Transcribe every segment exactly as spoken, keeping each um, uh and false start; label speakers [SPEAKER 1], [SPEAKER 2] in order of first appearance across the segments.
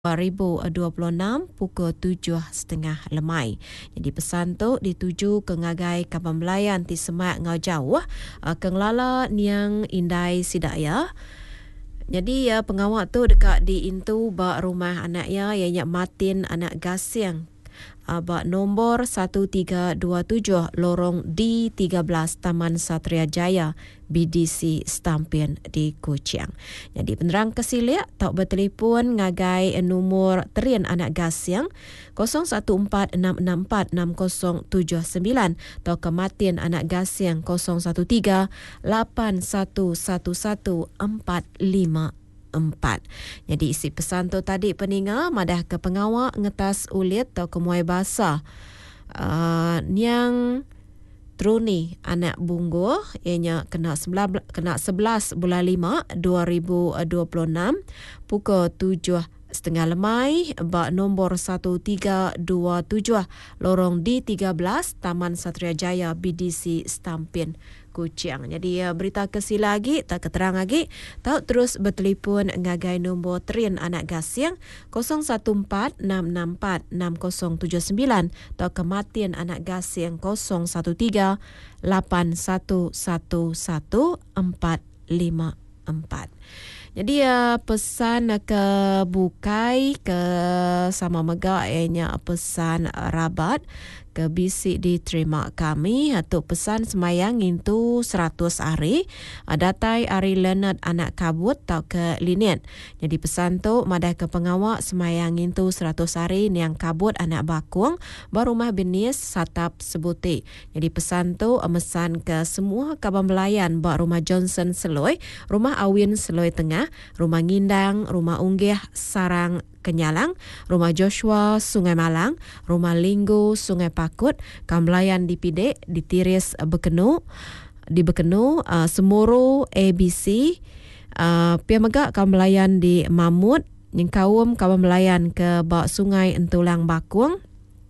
[SPEAKER 1] dua ribu dua puluh enam pukul tujuh tiga puluh lemai. Jadi pesan tu dituju ke ngagai Kapal Melayan ti semak ngau jauh ke ngelala niang indai sidaya. Jadi ya pengawak tu dekat di intu bak rumah anak ya ianya Martin anak Gasiang. Bak nombor satu tiga dua tujuh lorong D tiga belas Taman Satria Jaya B D C Stampian di Kuching. Jadi penerang kesilia tak bertelefon ngagai nombor terian anak Gasiang kosong satu empat enam enam empat enam kosong tujuh sembilan atau kematian anak Gasiang kosong satu tiga lapan satu satu satu empat lima empat. Jadi isi pesan tu tadi peninga madah ke pengawak ngetas ulit atau kemuai bahasa uh, yang Truni anak Bunggu ianya kena sebelas kena sebelas bulan lima dua ribu dua puluh enam pukul tujuh setengah lemai bak nombor satu tiga dua tujuh lorong D tiga belas Taman Satria Jaya B D C Stampian Kuching. Jadi uh, berita kesi lagi tak keterang lagi tahu terus bertelefon ngagai nombor trian anak Gasiang kosong satu empat enam enam empat enam kosong tujuh sembilan atau kematian anak Gasiang kosong satu tiga lapan satu satu satu empat lima empat. Jadi ya pesan ke bukai ke sama mega ianya pesan rabat ke bisik diterima kami atau pesan semayang itu seratus hari datai hari Leonard anak kabut tau ke linian. Jadi pesan tu madah ke pengawak semayang itu seratus hari yang kabut anak bakung barumah binis satap sebuti. Jadi pesan tu mesan ke semua Kapal Melayan bak rumah Johnson Seloi, rumah Awin Seloi Tengah, rumah Ngindang, rumah Unggih Sarang Kenyalang, rumah Joshua Sungai Malang, rumah Linggo Sungai Pakut, Kamlayan di Pide, di Tiris Bekenu, di Bekenu, uh, Semuru A B C, uh, Piamegak Kamlayan di Mamut, Nyengkawum Kamlayan ke bak Sungai Entulang Bakung,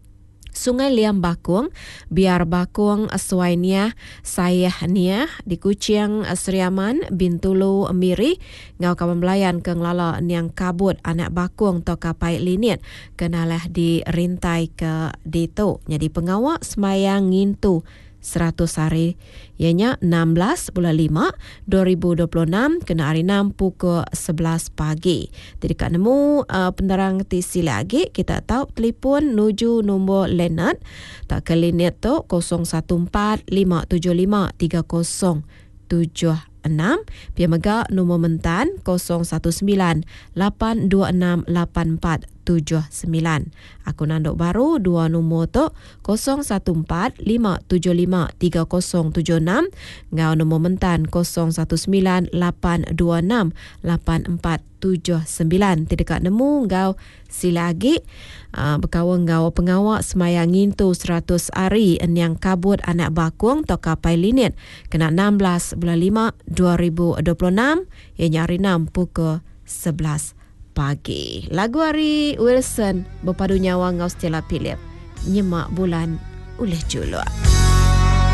[SPEAKER 1] Sungai Liam Bakung, Biar Bakung Aswainia, Sayah Nia di Kuching Seriaman, Bintulu Miri, Ngau Kapal Melayan ke ngelala niang kabut anak bakung to kapai linian kenalah di rintai ke dito. Jadi pengawak semayang ngintu seratus hari ianya enam belas bulan lima dua ribu dua puluh enam kena hari enam pukul sebelas pagi. Jadi kat nemu uh, penerang tisi lagi kita tahu telefon nuju nombor Leonard tak ke linet tu kosong satu empat lima tujuh lima tiga kosong tujuh enam pia mega nombor mentan kosong satu sembilan lapan dua enam lapan empat tujuh sembilan. Aku nanduk baru dua nombor tu kosong satu empat lima tujuh lima tiga kosong tujuh enam ngau nombor mentan kosong satu sembilan lapan dua enam lapan empat tujuh sembilan. Tidak nemu ngau silagi uh, berkawan ngau pengawak semayang intu seratus hari yang kabut anak bakung to kapai linian kena enam belas bulan lima dua ribu dua puluh enam ianya hari enam pukul sebelas pagi. Lagu hari Wilson berpadu nyawa ngau Stella Philip nyemak bulan oleh juluk.